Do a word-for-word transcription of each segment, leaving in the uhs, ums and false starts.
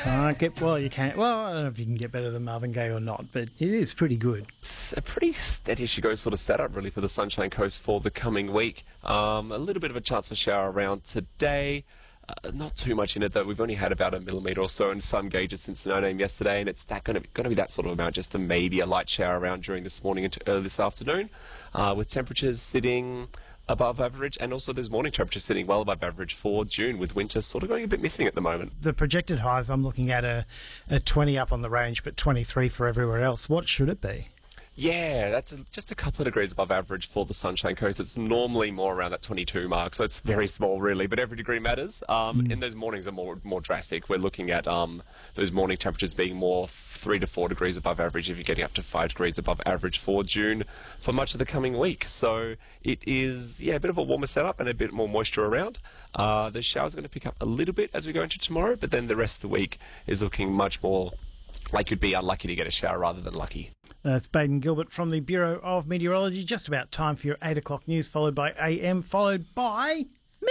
Can't get, well, you can't, well, I don't know if you can get better than Marvin Gaye or not, but it is pretty good. It's a pretty steady-as-you-go sort of setup, really, for the Sunshine Coast for the coming week. Um, a little bit of a chance for shower around today. Uh, not too much in it, though. We've only had about a millimetre or so in some gauges since the nine a m yesterday, and it's that going to be, going to be that sort of amount, just a maybe a light shower around during this morning into early this afternoon, uh, with temperatures sitting above average, and also there's morning temperatures sitting well above average for June, with winter sort of going a bit missing at the moment. The projected highs I'm looking at are, are twenty up on the range, but twenty-three for everywhere else. What should it be? Yeah, that's a, just a couple of degrees above average for the Sunshine Coast. It's normally more around that twenty-two mark, so it's very small, really, but every degree matters. Um, mm. And those mornings are more more drastic. We're looking at um, those morning temperatures being more three to four degrees above average, if you're getting up to five degrees above average for June for much of the coming week. So it is, yeah, a bit of a warmer setup and a bit more moisture around. Uh, the showers are going to pick up a little bit as we go into tomorrow, but then the rest of the week is looking much more like you'd be unlucky to get a shower rather than lucky. That's Baden Gilbert from the Bureau of Meteorology. Just about time for your eight o'clock news, followed by A M, followed by...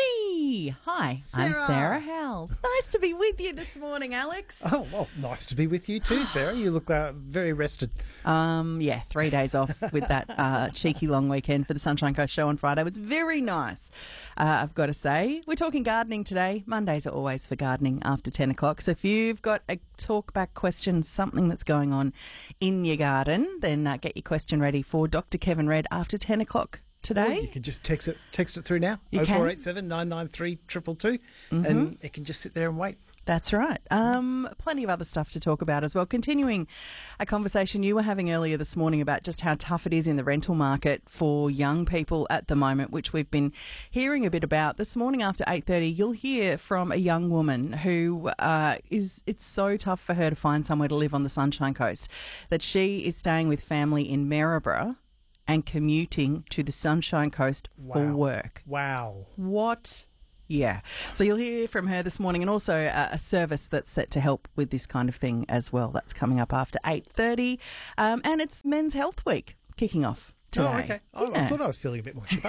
Me! Hi, Sarah. I'm Sarah Howells. Nice to be with you this morning, Alex. Oh, well, nice to be with you too, Sarah. You look uh, very rested. Um, yeah, three days off with that uh, cheeky long weekend for the Sunshine Coast show on Friday. It was very nice, uh, I've got to say. We're talking gardening today. Mondays are always for gardening after ten o'clock. So if you've got a talk-back question, something that's going on in your garden, then uh, get your question ready for Doctor Kevin Red after ten o'clock. Today. Or you can just text it text it through now, you oh four eight seven, nine nine three, two two two, mm-hmm. and it can just sit there and wait. That's right. Um, plenty of other stuff to talk about as well. Continuing a conversation you were having earlier this morning about just how tough it is in the rental market for young people at the moment, which we've been hearing a bit about. This morning after eight thirty, you'll hear from a young woman who uh, is, it's so tough for her to find somewhere to live on the Sunshine Coast that she is staying with family in Maryborough and commuting to the Sunshine Coast Wow. for work. Wow. What? Yeah. So you'll hear from her this morning, and also a, a service that's set to help with this kind of thing as well. That's coming up after eight thirty. Um, and it's Men's Health Week kicking off today. Oh, okay. I, yeah. I thought I was feeling a bit more chipper.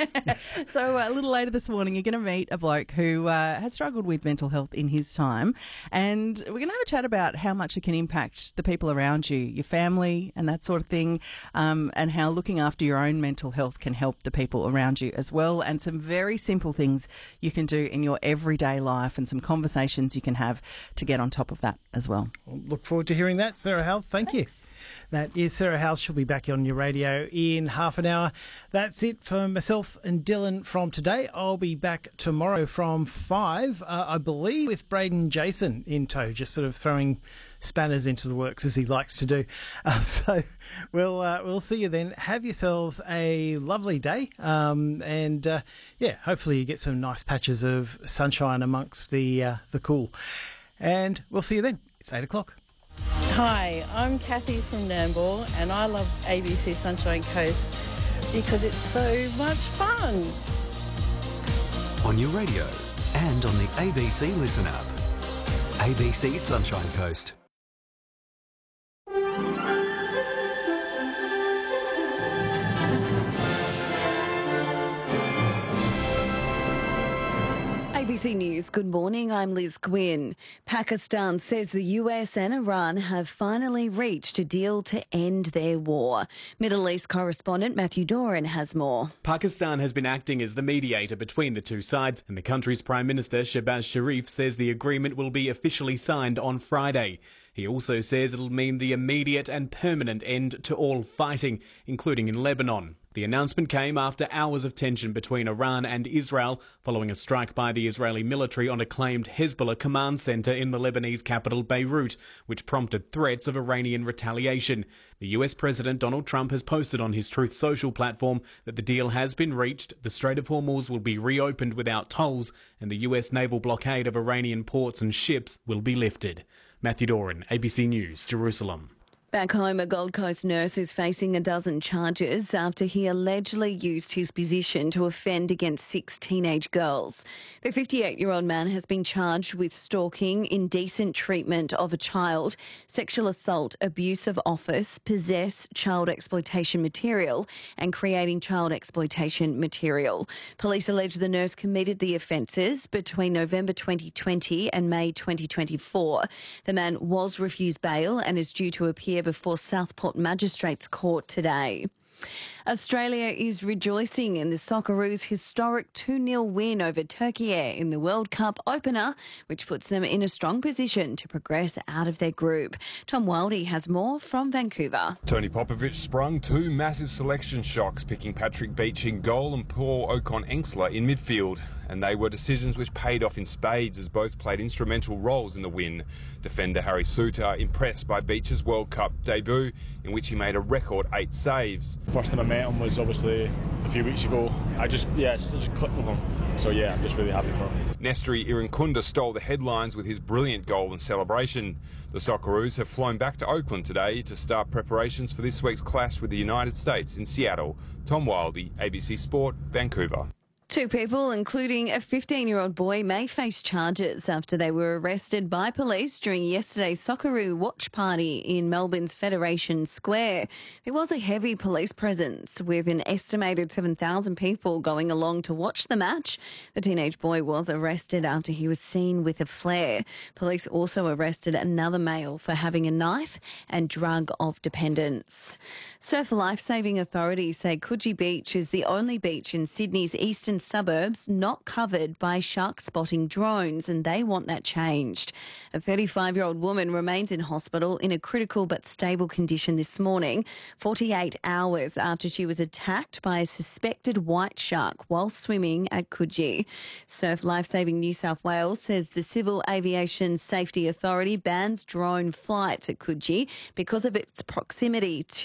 So uh, a little later this morning, you're going to meet a bloke who uh, has struggled with mental health in his time. And we're going to have a chat about how much it can impact the people around you, your family and that sort of thing, um, and how looking after your own mental health can help the people around you as well. And some very simple things you can do in your everyday life and some conversations you can have to get on top of that as well. Well, look forward to hearing that, Sarah Howells. Thank Thanks. you. That is Sarah Howells. She'll be back on your radio in half an hour. That's it for myself and Dylan from today. I'll be back tomorrow from five, uh, I believe, with Braden Jason in tow, just sort of throwing spanners into the works as he likes to do. Uh, so we'll uh, we'll see you then. Have yourselves a lovely day, um, and uh, yeah, hopefully you get some nice patches of sunshine amongst the uh, the cool. And we'll see you then. It's eight o'clock. Hi, I'm Kathy from Nambour, and I love A B C Sunshine Coast because it's so much fun. On your radio and on the A B C Listen app. A B C Sunshine Coast. A B C News, good morning, I'm Liz Quinn. Pakistan says the U S and Iran have finally reached a deal to end their war. Middle East correspondent Matthew Doran has more. Pakistan has been acting as the mediator between the two sides, and the country's Prime Minister Shehbaz Sharif says the agreement will be officially signed on Friday. He also says it'll mean the immediate and permanent end to all fighting, including in Lebanon. The announcement came after hours of tension between Iran and Israel following a strike by the Israeli military on a claimed Hezbollah command centre in the Lebanese capital Beirut, which prompted threats of Iranian retaliation. The U S President Donald Trump has posted on his Truth Social platform that the deal has been reached, the Strait of Hormuz will be reopened without tolls, and the U S naval blockade of Iranian ports and ships will be lifted. Matthew Doran, A B C News, Jerusalem. Back home, a Gold Coast nurse is facing a dozen charges after he allegedly used his position to offend against six teenage girls. The fifty-eight-year-old man has been charged with stalking, indecent treatment of a child, sexual assault, abuse of office, possess child exploitation material and creating child exploitation material. Police allege the nurse committed the offences between November twenty twenty and May twenty twenty-four. The man was refused bail and is due to appear before Southport Magistrates Court today. Australia is rejoicing in the Socceroos' historic two nil win over Turkey in the World Cup opener, which puts them in a strong position to progress out of their group. Tom Wildy has more from Vancouver. Tony Popovich sprung two massive selection shocks, picking Patrick Beach in goal and Paul Ocon-Engsler in midfield. And they were decisions which paid off in spades as both played instrumental roles in the win. Defender Harry Souttar impressed by Beach's World Cup debut, in which he made a record eight saves. First time I met him was obviously a few weeks ago. I just, yeah, it's just clicked with him. So yeah, I'm just really happy for him. Nestri Irankunda stole the headlines with his brilliant goal and celebration. The Socceroos have flown back to Oakland today to start preparations for this week's clash with the United States in Seattle. Tom Wildy, A B C Sport, Vancouver. Two people, including a fifteen-year-old boy, may face charges after they were arrested by police during yesterday's Socceroo watch party in Melbourne's Federation Square. There was a heavy police presence with an estimated seven thousand people going along to watch the match. The teenage boy was arrested after he was seen with a flare. Police also arrested another male for having a knife and drug of dependence. Surf Lifesaving authorities say Coogee Beach is the only beach in Sydney's eastern suburbs not covered by shark spotting drones, and they want that changed. A thirty-five-year-old woman remains in hospital in a critical but stable condition this morning, forty-eight hours after she was attacked by a suspected white shark while swimming at Coogee. Surf Lifesaving New South Wales says the Civil Aviation Safety Authority bans drone flights at Coogee because of its proximity to